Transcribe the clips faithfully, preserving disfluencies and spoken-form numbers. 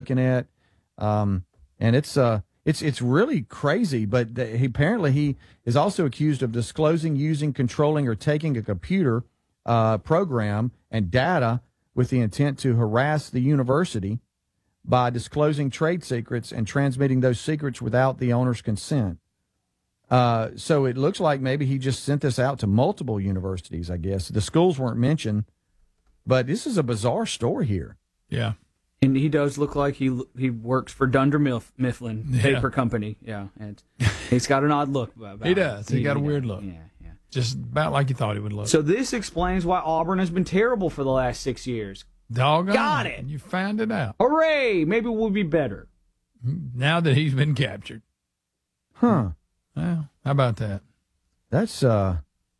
looking at, um, and it's uh, it's it's really crazy. But the, he, apparently, he is also accused of disclosing, using, controlling, or taking a computer uh, program and data with the intent to harass the university by disclosing trade secrets and transmitting those secrets without the owner's consent. Uh, so it looks like maybe he just sent this out to multiple universities, I guess. The schools weren't mentioned, but this is a bizarre story here. Yeah. And he does look like he he works for Dunder Milf- Mifflin Yeah. Paper Company. Yeah. And he's got an odd look about He does. He, He- got a he weird does. look. Yeah, yeah. Just about like you thought he would look. So this explains why Auburn has been terrible for the last six years. Doggone. Got it. You found it out. Hooray! Maybe we'll be better. Now that he's been captured. Huh. Well, how about that? That's uh,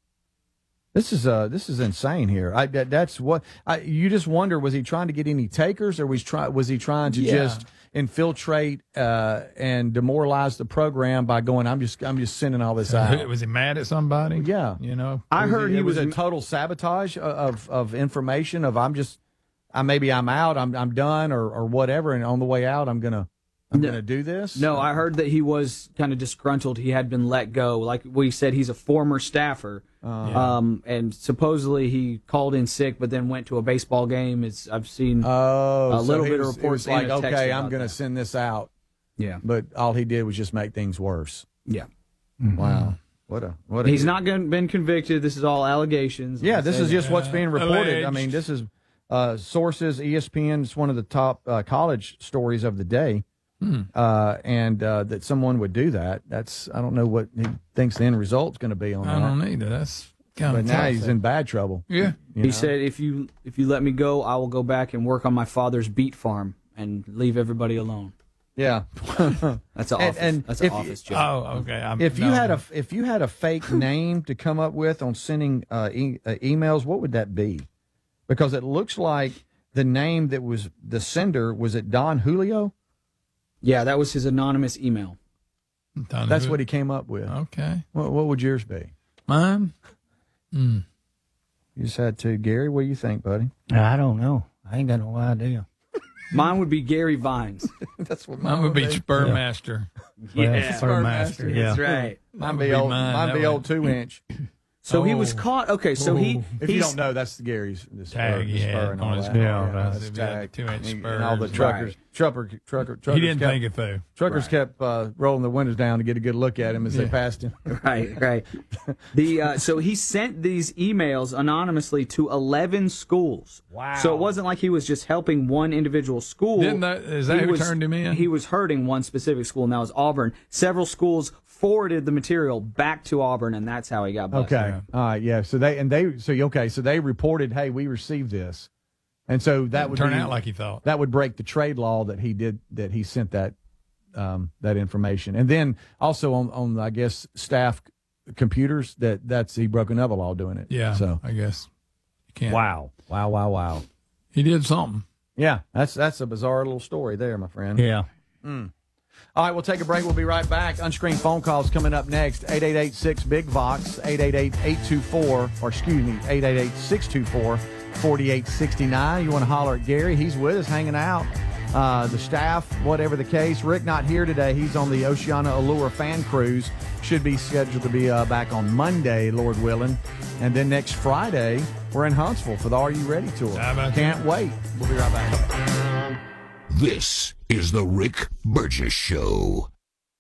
this is uh, this is insane here. I that, that's what I. You just wonder, was he trying to get any takers, or was try was he trying to Yeah. just infiltrate uh and demoralize the program by going? I'm just I'm just sending all this out. Was he mad at somebody? Yeah. You know? I Was heard it, he it was, was a total sabotage of of information. Of I'm just, I maybe I'm out. I'm I'm done, or or whatever. And on the way out, I'm gonna I'm No. gonna do this. No, I heard that he was kind of disgruntled. He had been let go. Like we said, he's a former staffer. Um, and supposedly he called in sick, but then went to a baseball game. It's I've seen Oh, a so little he bit of was- it reports was like, and a text okay, I'm about gonna that. send this out. Yeah, But all he did was just make things worse. yeah. Wow. What a what a He's not gonna, been convicted. This is all allegations. Yeah, this is just what's being reported. I alleged. mean, this is uh, sources, E S P N. It's one of the top uh, college stories of the day, Hmm. uh, and uh, that someone would do that. That's I don't know what he thinks the end result's going to be on I that. don't either. That's kind But of now he's in bad trouble. Yeah. you He know? said, "If you if you let me go, I will go back and work on my father's beet farm and leave everybody alone." "Yeah, That's an And- office. and that's if an you- office job. Oh, okay. I'm, if you no. had a if you had a fake name to come up with on sending uh, e- uh, emails, what would that be? Because it looks like the name that was the sender was it Don Julio? Yeah, that was his anonymous email. Done That's it. what he came up with. Okay. What, what would yours be? Mine? You just had to, Gary. What do you think, buddy? I don't know. I ain't got no idea. Mine would be Gary Vines. That's what Mine would be Spurmaster. Yeah, Spur Master, yeah. That's right. Mine would be be old. mine. Mine That be would- old two inch. So he Oh. was caught. Okay, so he If you he's- don't know, that's Gary's the spur, Tag the he spur had and on all his that. car. Yeah, Yeah, right. his It'd be like tag. two-inch And- and all the spurs. truckers, trucker, trucker, truckers. He didn't kept, think it through. Truckers kept uh, rolling the windows down to get a good look at him as they Yeah. passed him. right, right. The uh, so he sent these emails anonymously to eleven schools. Wow. So it wasn't like he was just helping one individual school. Didn't that- is that He who was- turned him in? He was hurting one specific school, and that was Auburn. Several schools forwarded the material back to Auburn, and that's how he got busted. Okay. All right. Yeah. So they and they so okay. So they reported, hey, we received this, and so that would turn be, out like he thought. that would break the trade law that he did that he sent that um, that information, and then also on on I guess staff computers that that's he broke another law doing it. Yeah. So I guess you can't. Wow. Wow, wow, wow. He did something. yeah, that's that's a bizarre little story there, my friend. Yeah. All right, we'll take a break. We'll be right back. Unscreened phone calls coming up next. eight eight eight six big vox, eight eight eight, eight two four, or excuse me, eight eight eight, six two four, four eight six nine. You want to holler at Gary? He's with us, hanging out. Uh, the staff, whatever the case. Rick not here today. He's on the Oceana Allure fan cruise. Should be scheduled to be uh, back on Monday, Lord willing. And then next Friday, we're in Huntsville for the Are You Ready tour. How about Can't wait. We'll be right back. This is the Rick Burgess Show.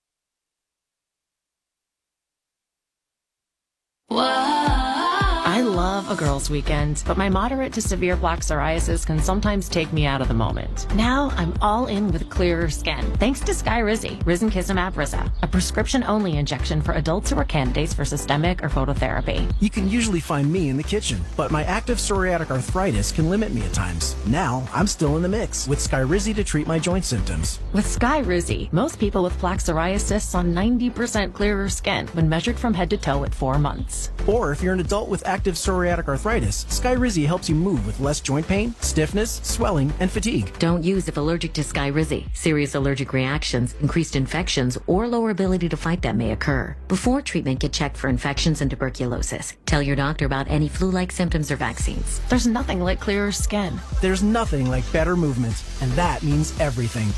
I love a girls' weekend, but my moderate to severe plaque psoriasis can sometimes take me out of the moment. Now I'm all in with clearer skin, thanks to Skyrizi, Risankizumab Risa, a prescription-only injection for adults who are candidates for systemic or phototherapy. You can usually find me in the kitchen, but my active psoriatic arthritis can limit me at times. Now, I'm still in the mix with Skyrizi to treat my joint symptoms. With Skyrizi, most people with plaque psoriasis saw ninety percent clearer skin when measured from head to toe at four months. Or if you're an adult with active psoriatic arthritis, Skyrizi helps you move with less joint pain, stiffness, swelling, and fatigue. Don't use if allergic to Skyrizi. Serious allergic reactions, increased infections, or lower ability to fight them may occur. Before treatment, get checked for infections and tuberculosis. Tell your doctor about any flu-like symptoms or vaccines. There's nothing like clearer skin. There's nothing like better movement, and that means everything.